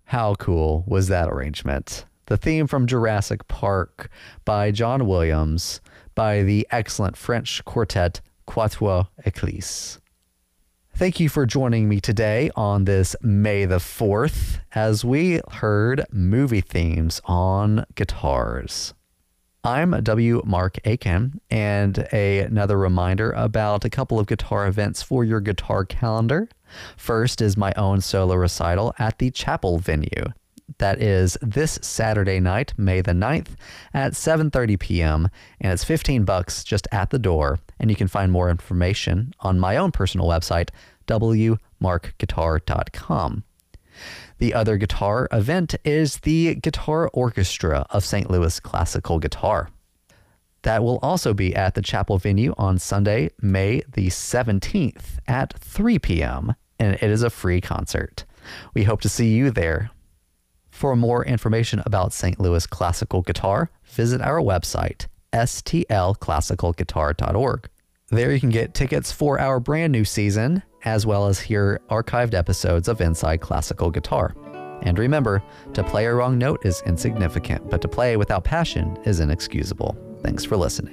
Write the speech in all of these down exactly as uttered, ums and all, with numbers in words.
How cool was that arrangement? The theme from Jurassic Park by John Williams by the excellent French quartet Quatuor Éclisse. Thank you for joining me today on this May the fourth as we heard movie themes on guitars. I'm W. Mark Aiken, and a, another reminder about a couple of guitar events for your guitar calendar. First is my own solo recital at the Chapel venue. That is this Saturday night, May the ninth at seven thirty p.m. and it's fifteen bucks just at the door. And you can find more information on my own personal website, w mark guitar dot com. The other guitar event is the Guitar Orchestra of Saint Louis Classical Guitar. That will also be at the Chapel venue on Sunday, May the seventeenth at three p.m. and it is a free concert. We hope to see you there. For more information about Saint Louis Classical Guitar, visit our website, s t l classical guitar dot org. There you can get tickets for our brand new season, as well as hear archived episodes of Inside Classical Guitar. And remember, to play a wrong note is insignificant, but to play without passion is inexcusable. Thanks for listening.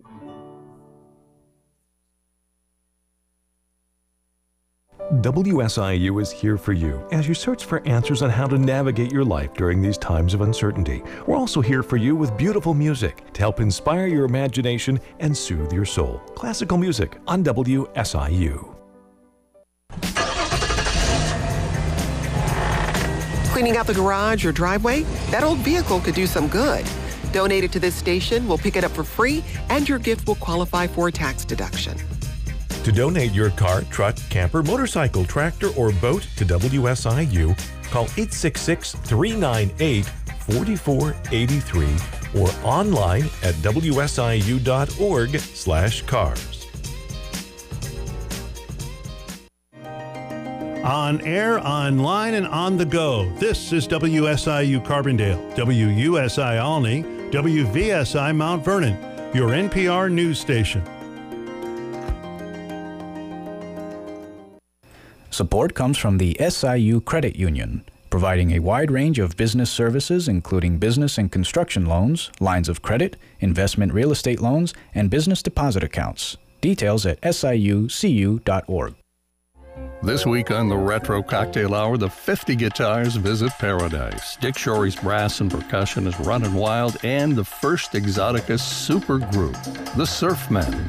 W S I U is here for you as you search for answers on how to navigate your life during these times of uncertainty. We're also here for you with beautiful music to help inspire your imagination and soothe your soul. Classical music on W S I U. Cleaning out the garage or driveway? That old vehicle could do some good. Donate it to this station, we'll pick it up for free, and your gift will qualify for a tax deduction. To donate your car, truck, camper, motorcycle, tractor, or boat to W S I U, call eight six six, three nine eight, four four eight three or online at w s i u dot org slash cars. On air, online, and on the go, this is W S I U Carbondale, W U S I Alney, W V S I Mount Vernon, your N P R news station. Support comes from the S I U Credit Union, providing a wide range of business services including business and construction loans, lines of credit, investment real estate loans, and business deposit accounts. Details at s i u c u dot org. This week on the Retro Cocktail Hour, the fifty Guitars visit paradise. Dick Shorey's brass and percussion is running wild, and the first Exotica supergroup, the Surfmen.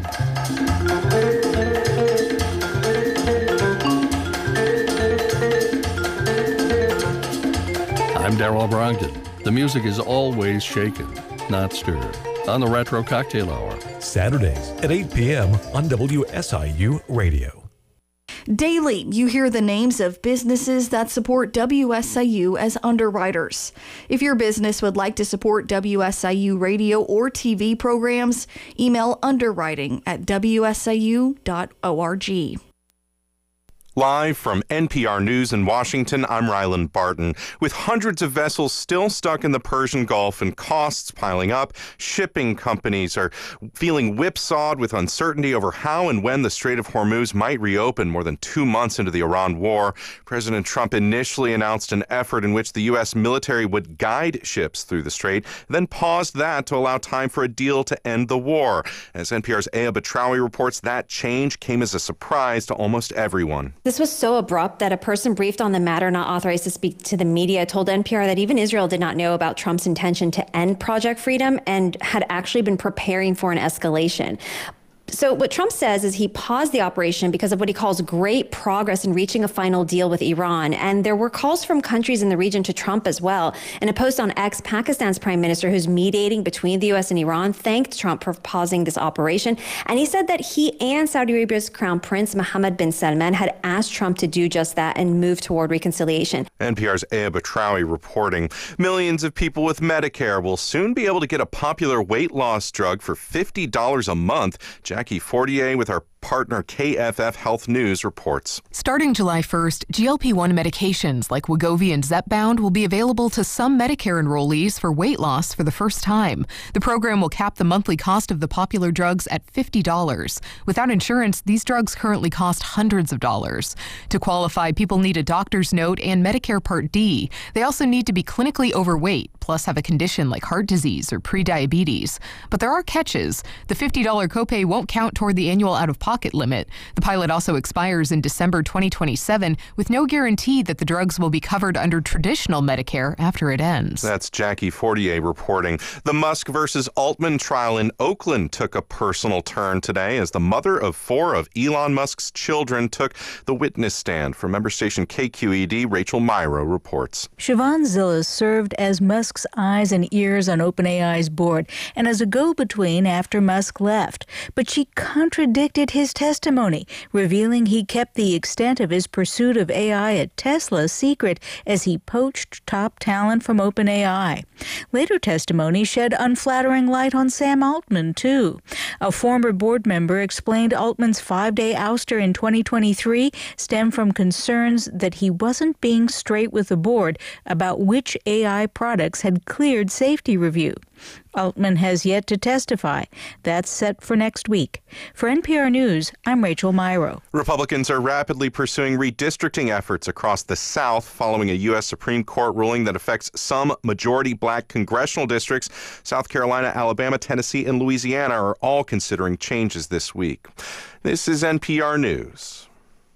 I'm Darrell Brogdon. The music is always shaken, not stirred. On the Retro Cocktail Hour. Saturdays at eight p.m. on W S I U Radio. Daily, you hear the names of businesses that support W S I U as underwriters. If your business would like to support W S I U radio or T V programs, email underwriting at w s i u dot org. Live from N P R News in Washington, I'm Ryland Barton. With hundreds of vessels still stuck in the Persian Gulf and costs piling up, shipping companies are feeling whipsawed with uncertainty over how and when the Strait of Hormuz might reopen more than two months into the Iran war. President Trump initially announced an effort in which the U S military would guide ships through the strait, then paused that to allow time for a deal to end the war. As N P R's Aya Batrawi reports, that change came as a surprise to almost everyone. This was so abrupt that a person briefed on the matter not authorized to speak to the media told N P R that even Israel did not know about Trump's intention to end Project Freedom and had actually been preparing for an escalation. So what Trump says is he paused the operation because of what he calls great progress in reaching a final deal with Iran. And there were calls from countries in the region to Trump as well. In a post on X, Pakistan's prime minister, who's mediating between the U S and Iran, thanked Trump for pausing this operation. And he said that he and Saudi Arabia's crown prince, Mohammed bin Salman, had asked Trump to do just that and move toward reconciliation. N P R's Aya Batrawi reporting. Millions of people with Medicare will soon be able to get a popular weight loss drug for fifty dollars a month. Jackie Fortier with our partner K F F Health News reports. Starting July first, G L P one medications like Wegovy and Zepbound will be available to some Medicare enrollees for weight loss for the first time. The program will cap the monthly cost of the popular drugs at fifty dollars. Without insurance, these drugs currently cost hundreds of dollars. To qualify, people need a doctor's note and Medicare Part D. They also need to be clinically overweight, plus have a condition like heart disease or prediabetes. But there are catches. The fifty dollars copay won't count toward the annual out-of-pocket limit. The pilot also expires in December twenty twenty-seven, with no guarantee that the drugs will be covered under traditional Medicare after it ends. That's Jackie Fortier reporting. The Musk versus Altman trial in Oakland took a personal turn today as the mother of four of Elon Musk's children took the witness stand. From member station K Q E D, Rachel Myro reports. Siobhan Zillas served as Musk's eyes and ears on OpenAI's board and as a go-between after Musk left. But she contradicted his testimony, revealing he kept the extent of his pursuit of A I at Tesla secret as he poached top talent from OpenAI. Later testimony shed unflattering light on Sam Altman, too. A former board member explained Altman's five-day ouster in twenty twenty-three stemmed from concerns that he wasn't being straight with the board about which A I products had cleared safety review. Altman has yet to testify. That's set for next week. For N P R News, I'm Rachel Myro. Republicans are rapidly pursuing redistricting efforts across the South following a U S Supreme Court ruling that affects some majority black congressional districts. South Carolina, Alabama, Tennessee, and Louisiana are all considering changes this week. This is N P R News.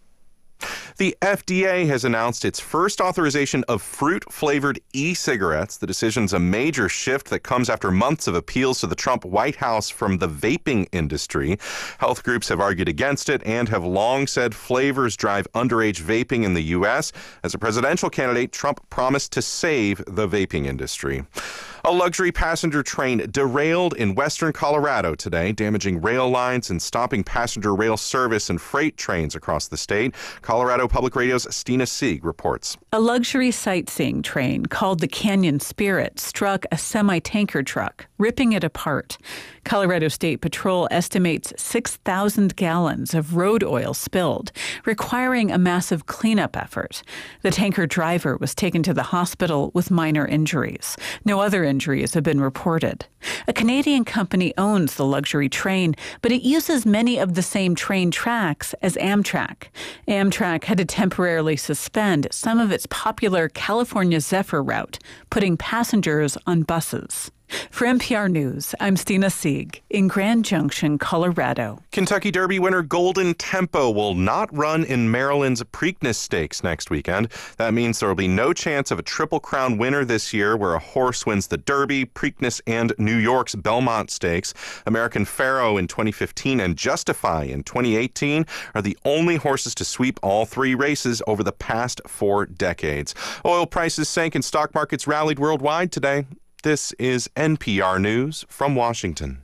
The F D A has announced its first authorization of fruit-flavored e-cigarettes. The decision's a major shift that comes after months of appeals to the Trump White House from the vaping industry. Health groups have argued against it and have long said flavors drive underage vaping in the U S. As a presidential candidate, Trump promised to save the vaping industry. A luxury passenger train derailed in western Colorado today, damaging rail lines and stopping passenger rail service and freight trains across the state. Colorado Public Radio's Stina Sieg reports. A luxury sightseeing train called the Canyon Spirit struck a semi-tanker truck, ripping it apart. Colorado State Patrol estimates six thousand gallons of road oil spilled, requiring a massive cleanup effort. The tanker driver was taken to the hospital with minor injuries. No other injuries have been reported. A Canadian company owns the luxury train, but it uses many of the same train tracks as Amtrak. Amtrak had to temporarily suspend some of its popular California Zephyr route, putting passengers on buses. For N P R News, I'm Stina Sieg in Grand Junction, Colorado. Kentucky Derby winner Golden Tempo will not run in Maryland's Preakness Stakes next weekend. That means there will be no chance of a Triple Crown winner this year where a horse wins the Derby, Preakness, and New York's Belmont Stakes. American Pharoah in twenty fifteen and Justify in twenty eighteen are the only horses to sweep all three races over the past four decades. Oil prices sank and stock markets rallied worldwide today. This is N P R News from Washington.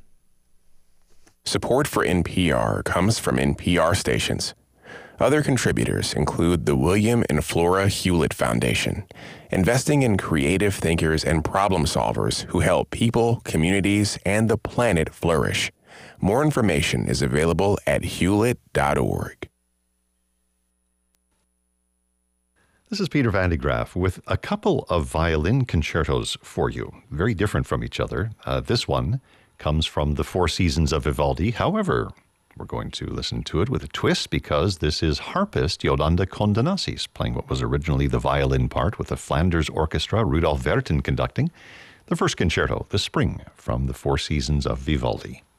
Support for N P R comes from N P R stations. Other contributors include the William and Flora Hewlett Foundation, investing in creative thinkers and problem solvers who help people, communities, and the planet flourish. More information is available at hewlett dot org. This is Peter Van de Graaf with a couple of violin concertos for you, very different from each other. Uh, this one comes from the Four Seasons of Vivaldi. However, we're going to listen to it with a twist because this is harpist Yolanda Condenassis playing what was originally the violin part with the Flanders Orchestra, Rudolf Vertin conducting the first concerto, The Spring, from the Four Seasons of Vivaldi.